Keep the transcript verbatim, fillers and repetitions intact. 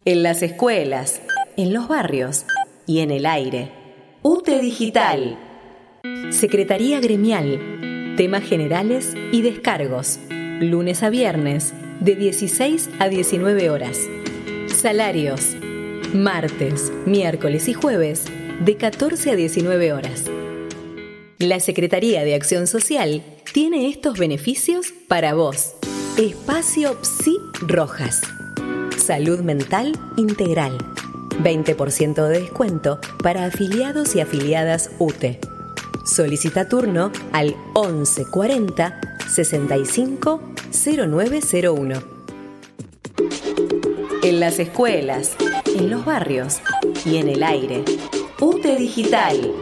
En las escuelas, en los barrios y en el aire. U T E Digital. Secretaría Gremial. Temas generales y descargos. Lunes a viernes, de dieciséis a diecinueve horas. Salarios. Martes, miércoles y jueves, de catorce a diecinueve horas. La Secretaría de Acción Social tiene estos beneficios para vos. Espacio Psi Rojas. Salud mental integral. veinte por ciento de descuento para afiliados y afiliadas U T E. Solicita turno al once cuarenta sesenta y cinco cero nueve cero uno. En las escuelas, en los barrios y en el aire. U T E Digital.